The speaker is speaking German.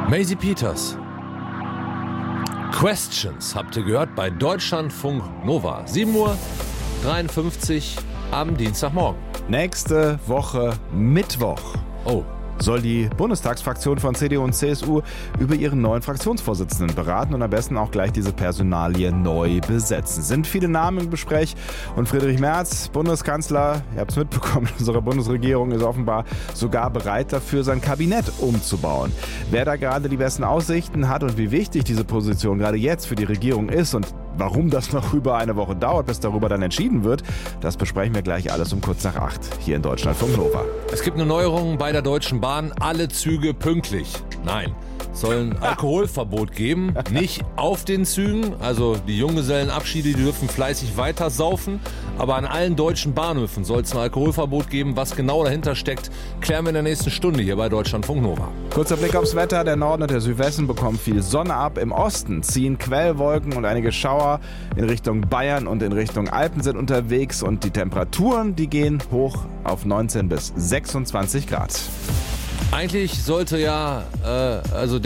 Maisie Peters. Questions habt ihr gehört bei Deutschlandfunk Nova. 7:53 Uhr am Dienstagmorgen. Nächste Woche Mittwoch soll die Bundestagsfraktion von CDU und CSU über ihren neuen Fraktionsvorsitzenden beraten und am besten auch gleich diese Personalie neu besetzen. Sind viele Namen im Gespräch und Friedrich Merz, Bundeskanzler, ihr habt es mitbekommen, unsere Bundesregierung ist offenbar sogar bereit dafür, sein Kabinett umzubauen. Wer da gerade die besten Aussichten hat und wie wichtig diese Position gerade jetzt für die Regierung ist und warum das noch über eine Woche dauert, bis darüber dann entschieden wird, das besprechen wir gleich alles um kurz nach 8 hier in Deutschlandfunk Nova. Es gibt eine Neuerung bei der Deutschen Bahn. Alle Züge pünktlich. Nein, es soll ein Alkoholverbot geben. Nicht auf den Zügen. Also die Junggesellenabschiede, die dürfen fleißig weiter saufen. Aber an allen deutschen Bahnhöfen soll es ein Alkoholverbot geben. Was genau dahinter steckt, klären wir in der nächsten Stunde hier bei Deutschlandfunk Nova. Kurzer Blick aufs Wetter. Der Norden und der Südwesten bekommen viel Sonne ab. Im Osten ziehen Quellwolken und einige Schauer in Richtung Bayern und in Richtung Alpen sind unterwegs. Und die Temperaturen, die gehen hoch auf 19 bis 26 Grad. Eigentlich sollte ja der